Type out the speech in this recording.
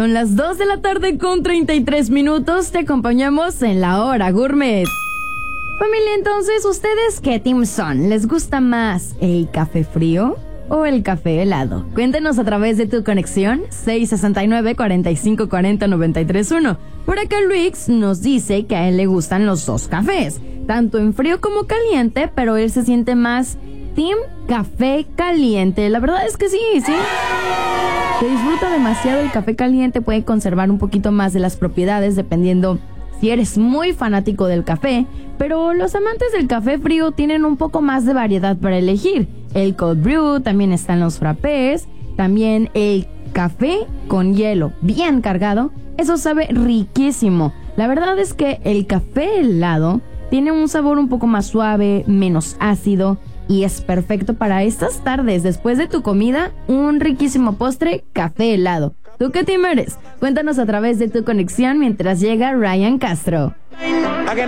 Son las 2 de la tarde con 33 minutos. Te acompañamos en la hora gourmet. Familia, entonces, ¿ustedes qué team son? ¿Les gusta más el café frío o el café helado? Cuéntenos a través de tu conexión 669-4540-931. Por acá Luis nos dice que a él le gustan los dos cafés, tanto en frío como caliente, pero él se siente más team café caliente. La verdad es que sí. Se disfruta demasiado el café caliente, puede conservar un poquito más de las propiedades dependiendo si eres muy fanático del café, pero los amantes del café frío tienen un poco más de variedad para elegir. El cold brew, también están los frappés, también el café con hielo bien cargado, eso sabe riquísimo. La verdad es que el café helado tiene un sabor un poco más suave, menos ácido, y es perfecto para estas tardes después de tu comida, un riquísimo postre, café helado. ¿Tú qué team eres? Cuéntanos a través de tu conexión mientras llega Ryan Castro.